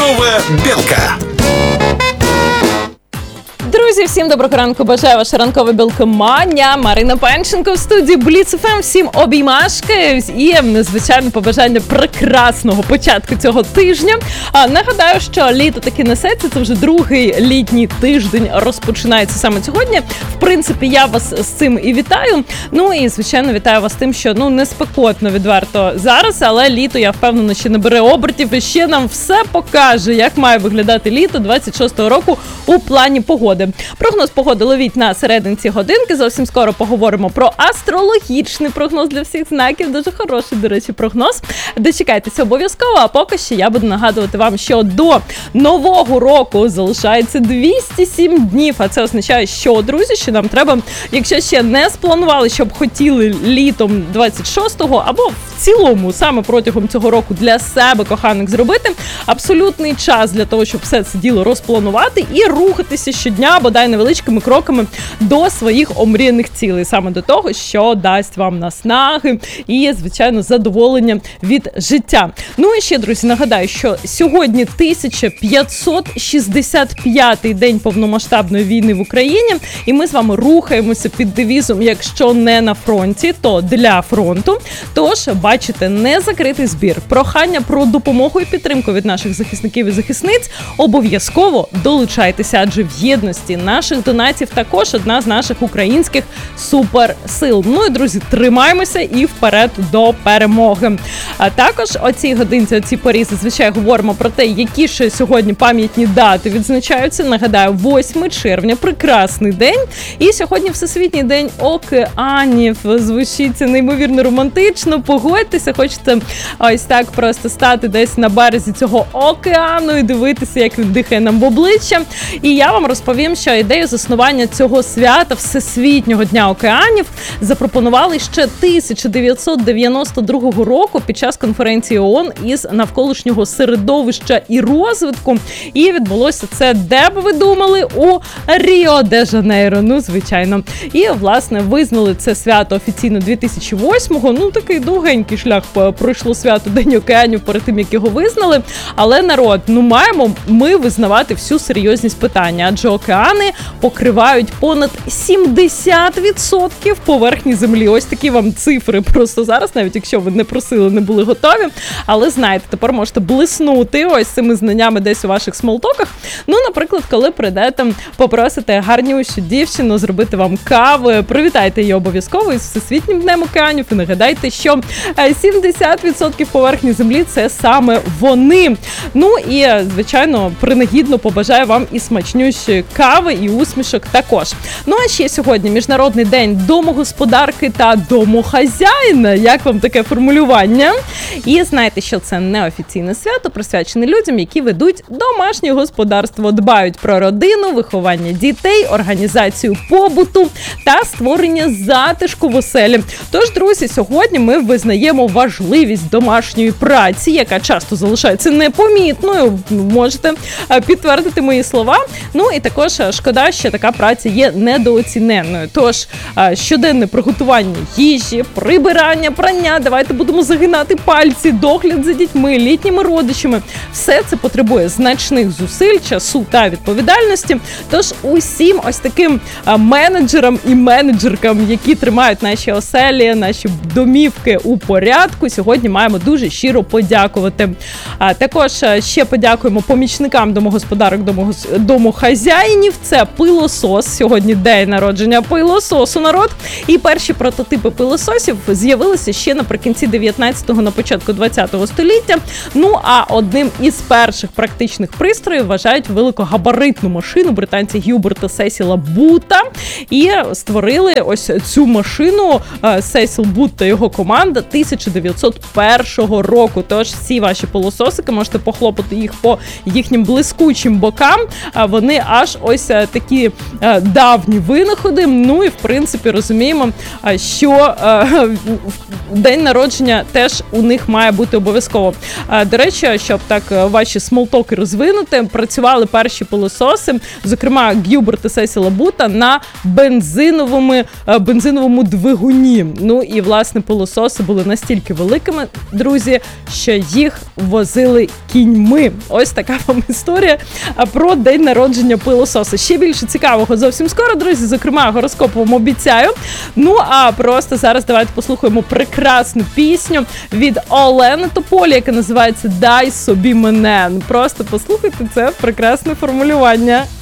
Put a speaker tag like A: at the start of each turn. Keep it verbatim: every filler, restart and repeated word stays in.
A: Ранкова білка.
B: Друзі, всім доброго ранку, бажаю ваша ранкова білкоманія. Марина Панченко в студії Бліц еф ем. Всім обіймашки і, звичайно, побажання прекрасного початку цього тижня. А, нагадаю, що літо таки несеться, це вже другий літній тиждень розпочинається саме сьогодні. В принципі, я вас з цим і вітаю. Ну і, звичайно, вітаю вас тим, що ну не спекотно відверто зараз, але літо, я впевнена, ще набере обертів і ще нам все покаже, як має виглядати літо двадцять шостого року у плані погоди. Прогноз погоди ловіть на серединці годинки. Зовсім скоро поговоримо про астрологічний прогноз для всіх знаків. Дуже хороший, до речі, прогноз. Дочекайтеся обов'язково, а поки що я буду нагадувати вам, що до Нового року залишається двісті сім днів. А це означає, що, друзі, що нам треба, якщо ще не спланували, щоб хотіли літом двадцять шостого, або в цілому, саме протягом цього року для себе, коханих, зробити абсолютний час для того, щоб все це діло розпланувати і рухатися щодня, бодай невеличкими кроками до своїх омріяних цілей, саме до того, що дасть вам наснаги і, звичайно, задоволення від життя. Ну і ще, друзі, нагадаю, що сьогодні тисяча п'ятсот шістдесят п'ятий день повномасштабної війни в Україні, і ми з вами рухаємося під девізом «Якщо не на фронті, то для фронту». Тож, бачите, не закритий збір, прохання про допомогу і підтримку від наших захисників і захисниць, обов'язково долучайтеся, адже в єдності наших донатів також одна з наших українських суперсил. Ну і, друзі, тримаємося і вперед до перемоги. А також о цій годинці, о цій порі, зазвичай говоримо про те, які ще сьогодні пам'ятні дати відзначаються. Нагадаю, восьмого червня, прекрасний день. І сьогодні Всесвітній день океанів. Звучить це неймовірно романтично. Погодьтеся, хочете ось так просто стати десь на березі цього океану і дивитися, як він дихає нам в обличчя. І я вам розповім, що ідею заснування цього свята, Всесвітнього дня океанів, запропонували ще тисяча дев'ятсот дев'яносто другого року під час конференції ООН із навколишнього середовища і розвитку. І відбулося це, де б ви думали, у Ріо-де-Жанейро, ну, звичайно. І, власне, визнали це свято офіційно дві тисячі восьмого. Ну, такий довгенький шлях пройшло свято День океанів перед тим, як його визнали. Але, народ, ну, маємо ми визнавати всю серйозність питання, адже океани покривають понад сімдесят відсотків поверхні землі. Ось такі вам цифри просто зараз, навіть якщо ви не просили, не були готові. Але знаєте, тепер можете блиснути ось цими знаннями десь у ваших смолтоках. Ну, наприклад, коли прийдете, попросите гарнющу дівчину зробити вам кави, привітайте її обов'язково із Всесвітнім днем океанів і нагадайте, що сімдесят відсотків поверхні землі – це саме вони. Ну і, звичайно, принагідно побажаю вам і смачнющої кави, і усмішок також. Ну а ще сьогодні Міжнародний день домогосподарки та домохазяїна. Як вам таке формулювання? І знаєте, що це неофіційне свято, присвячене людям, які ведуть домашнє господарство, дбають про родину, виховання дітей, організацію побуту та створення затишку в оселі. Тож, друзі, сьогодні ми визнаємо важливість домашньої праці, яка часто залишається непомітною. Можете підтвердити мої слова. Ну і також шкода, що така праця є недооціненною. Тож щоденне приготування їжі, прибирання, прання, давайте будемо загинати пальці, догляд за дітьми, літніми родичами. Все це потребує значних зусиль, часу та відповідальності. Тож усім ось таким менеджерам і менеджеркам, які тримають наші оселі, наші домівки у порядку, сьогодні маємо дуже щиро подякувати. А також ще подякуємо помічникам домогосподарок, домохазяїнів. Це пилосос. Сьогодні день народження пилососу, народ. І перші прототипи пилососів з'явилися ще наприкінці дев'ятнадцятого, на початку двадцятого століття. Ну, а одним із перших практичних пристроїв вважають великогабаритну машину британця Гюберта Сесіла Бута. І створили ось цю машину Сесіл Бут та його команда тисяча дев'ятсот першого року. Тож всі ваші пилососики, можете похлопати їх по їхнім блискучим бокам. Вони аж ось такі давні винаходи. Ну і, в принципі, розуміємо, що день народження теж у них має бути обов'язково. До речі, щоб так ваші смолтоки розвинути, працювали перші пилососи, зокрема Гюберта Сесіла Бута, на бензиновому, бензиновому двигуні. Ну і, власне, пилососи були настільки великими, друзі, що їх возили кіньми. Ось така вам історія про день народження пилососа. Ще більше цікавого зовсім скоро, друзі, зокрема, гороскоп вам обіцяю. Ну, а просто зараз давайте послухаємо прекрасну пісню від Олени Тополі, яка називається «Дай собі мене». Просто послухайте це прекрасне формулювання.